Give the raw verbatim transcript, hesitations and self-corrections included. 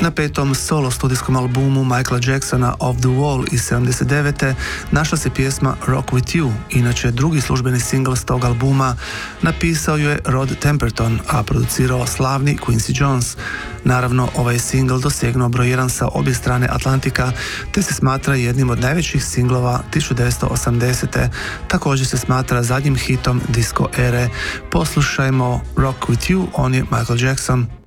Na petom solo studijskom albumu Michaela Jacksona Off the Wall iz sedamdeset devete našla se pjesma Rock With You, inače drugi službeni singl s tog albuma napisao ju je Rod Temperton, a producirao slavni Quincy Jones. Naravno, ovaj singl dosegnuo broj jedan sa obje strane Atlantika, te se smatra jednim od najvećih singlova tisuću devetsto osamdesete. Također se smatra zadnjim hitom disco ere. Poslušajmo Rock With You, on je Michael Jackson.